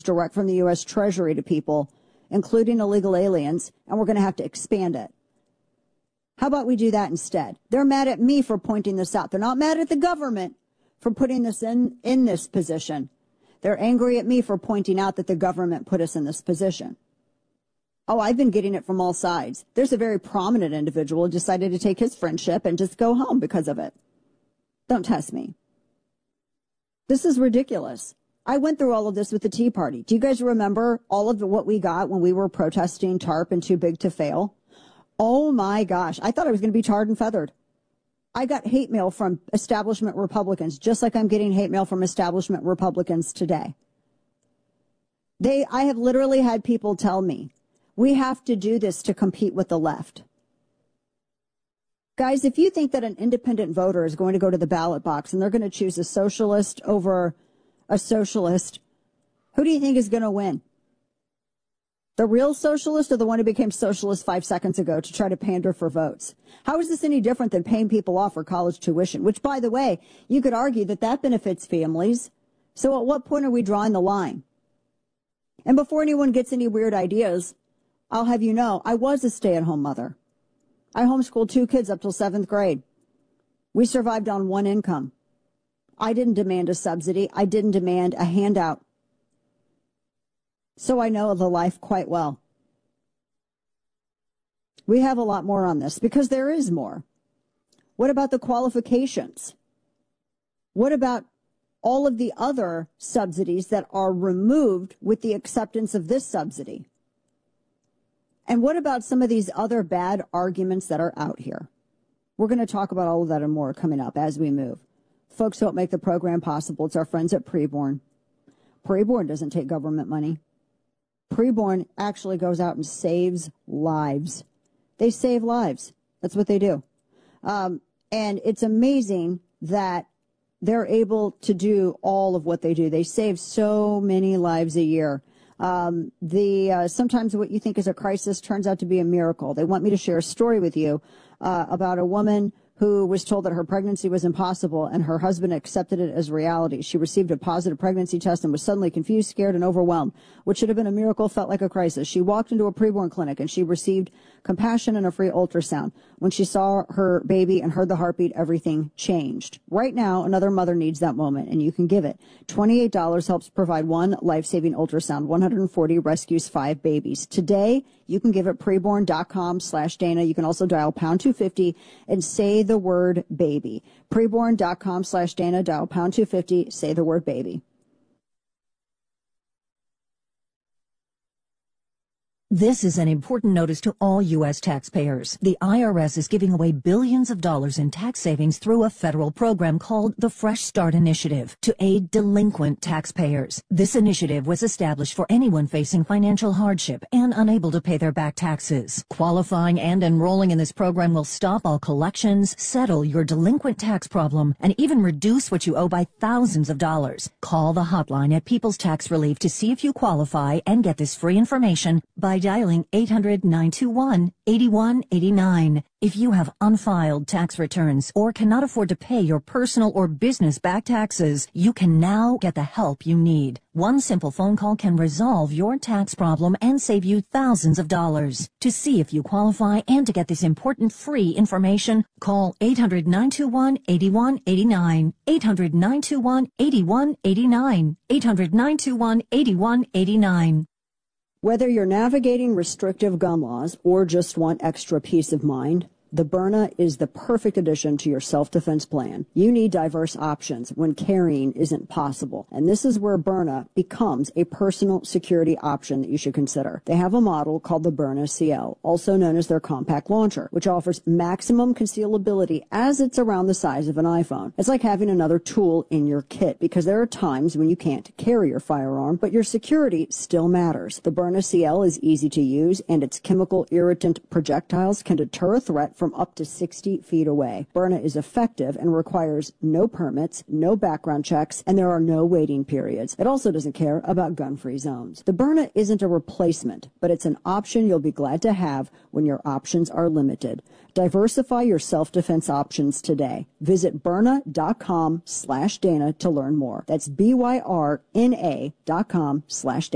direct from the U.S. Treasury to people, including illegal aliens, and we're going to have to expand it. How about we do that instead? They're mad at me for pointing this out. They're not mad at the government for putting this in this position. They're angry at me for pointing out that the government put us in this position. Oh, I've been getting it from all sides. There's a very prominent individual who decided to take his friendship and just go home because of it. Don't test me. This is ridiculous. I went through all of this with the Tea Party. Do you guys remember all of what we got when we were protesting TARP and Too Big to Fail? Oh, my gosh. I thought I was going to be tarred and feathered. I got hate mail from establishment Republicans, just like I'm getting hate mail from establishment Republicans today. I have literally had people tell me, we have to do this to compete with the left. Guys, if you think that an independent voter is going to go to the ballot box and they're going to choose a socialist over a socialist, who do you think is going to win? The real socialist or the one who became socialist 5 seconds ago to try to pander for votes? How is this any different than paying people off for college tuition? Which, by the way, you could argue that benefits families. So at what point are we drawing the line? And before anyone gets any weird ideas, I'll have you know, I was a stay-at-home mother. I homeschooled 2 kids up till 7th grade. We survived on 1 income. I didn't demand a subsidy. I didn't demand a handout. So I know the life quite well. We have a lot more on this because there is more. What about the qualifications? What about all of the other subsidies that are removed with the acceptance of this subsidy? And what about some of these other bad arguments that are out here? We're going to talk about all of that and more coming up as we move. Folks don't make the program possible. It's our friends at Preborn. Preborn doesn't take government money. Preborn actually goes out and saves lives. They save lives. That's what they do. And it's amazing that they're able to do all of what they do. They save so many lives a year. Sometimes what you think is a crisis turns out to be a miracle. They want me to share a story with you about a woman who was told that her pregnancy was impossible and her husband accepted it as reality. She received a positive pregnancy test and was suddenly confused, scared, and overwhelmed. What should have been a miracle felt like a crisis. She walked into a preborn clinic and she received compassion and a free ultrasound. When she saw her baby and heard the heartbeat, everything changed. Right now, another mother needs that moment, and you can give it. $28 helps provide 1 life-saving ultrasound. 140 rescues 5 babies. Today, you can give it preborn.com/Dana. You can also dial pound 250 and say the word baby. Preborn.com/Dana. Dial pound 250. Say the word baby. This is an important notice to all U.S. taxpayers. The IRS is giving away billions of dollars in tax savings through a federal program called the Fresh Start Initiative to aid delinquent taxpayers. This initiative was established for anyone facing financial hardship and unable to pay their back taxes. Qualifying and enrolling in this program will stop all collections, settle your delinquent tax problem, and even reduce what you owe by thousands of dollars. Call the hotline at People's Tax Relief to see if you qualify and get this free information by dialing 800-921-8189. If you have unfiled tax returns or cannot afford to pay your personal or business back taxes, you can now get the help you need. One simple phone call can resolve your tax problem and save you thousands of dollars. To see if you qualify and to get this important free information, call 800-921-8189. 800-921-8189. 800-921-8189. Whether you're navigating restrictive gun laws or just want extra peace of mind, the Byrna is the perfect addition to your self-defense plan. You need diverse options when carrying isn't possible. And this is where Byrna becomes a personal security option that you should consider. They have a model called the Byrna CL, also known as their compact launcher, which offers maximum concealability as it's around the size of an iPhone. It's like having another tool in your kit because there are times when you can't carry your firearm, but your security still matters. The Byrna CL is easy to use, and its chemical irritant projectiles can deter a threat from up to 60 feet away. Byrna is effective and requires no permits, no background checks, and there are no waiting periods. It also doesn't care about gun-free zones. The Byrna isn't a replacement, but it's an option you'll be glad to have when your options are limited. Diversify your self-defense options today. Visit Byrna.com/Dana to learn more. That's BYRNA.com/Dana.